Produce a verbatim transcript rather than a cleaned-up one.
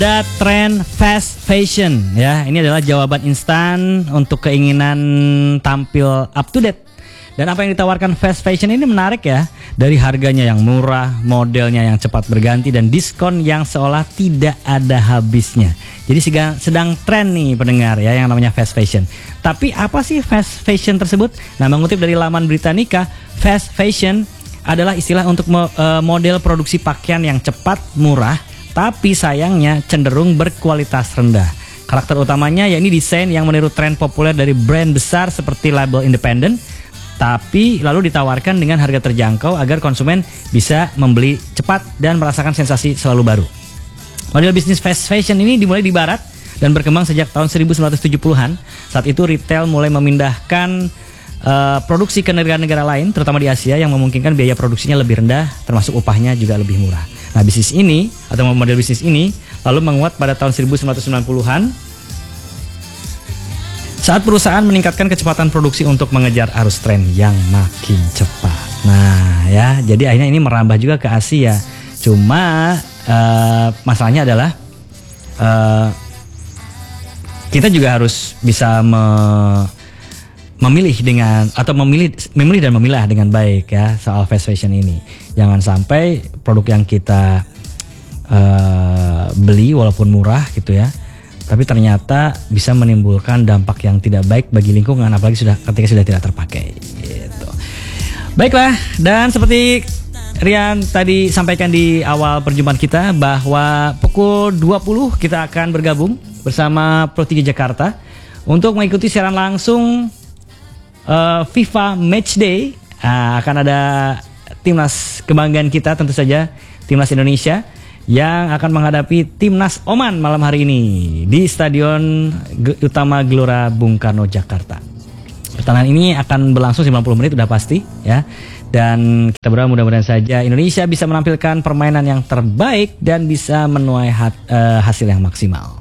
Ada tren fast fashion ya. Ini adalah jawaban instan untuk keinginan tampil up to date. Dan apa yang ditawarkan fast fashion ini menarik ya. Dari harganya yang murah, modelnya yang cepat berganti, dan diskon yang seolah tidak ada habisnya. Jadi sedang, sedang tren nih pendengar ya yang namanya fast fashion. Tapi apa sih fast fashion tersebut? Nah, mengutip dari laman Britannica, fast fashion adalah istilah untuk mo, uh, model produksi pakaian yang cepat, murah, tapi sayangnya cenderung berkualitas rendah. Karakter utamanya yakni desain yang meniru tren populer dari brand besar seperti label independen, tapi lalu ditawarkan dengan harga terjangkau agar konsumen bisa membeli cepat dan merasakan sensasi selalu baru. Model bisnis fast fashion ini dimulai di barat dan berkembang sejak tahun seribu sembilan ratus tujuh puluhan. Saat itu retail mulai memindahkan uh, produksi ke negara-negara lain, terutama di Asia, yang memungkinkan biaya produksinya lebih rendah, termasuk upahnya juga lebih murah. Nah, bisnis ini atau model bisnis ini lalu menguat pada tahun seribu sembilan ratus sembilan puluhan saat perusahaan meningkatkan kecepatan produksi untuk mengejar arus tren yang makin cepat. Nah ya, jadi akhirnya ini merambah juga ke Asia. Cuma uh, masalahnya adalah uh, kita juga harus bisa me memilih dengan atau memilih memilih dan memilah dengan baik ya soal fast fashion ini. Jangan sampai produk yang kita uh, beli walaupun murah gitu ya, tapi ternyata bisa menimbulkan dampak yang tidak baik bagi lingkungan, apalagi sudah ketika sudah tidak terpakai gitu. Baiklah, dan seperti Rian tadi sampaikan di awal perjumpaan kita bahwa pukul dua puluh kita akan bergabung bersama Pro tiga Jakarta untuk mengikuti siaran langsung Uh, FIFA Matchday. uh, Akan ada timnas kebanggaan kita, tentu saja timnas Indonesia, yang akan menghadapi timnas Oman malam hari ini di Stadion Utama Gelora Bung Karno, Jakarta. Pertandingan ini akan berlangsung sembilan puluh menit, udah pasti ya. Dan kita berdoa mudah-mudahan saja Indonesia bisa menampilkan permainan yang terbaik dan bisa menuai hat, uh, hasil yang maksimal.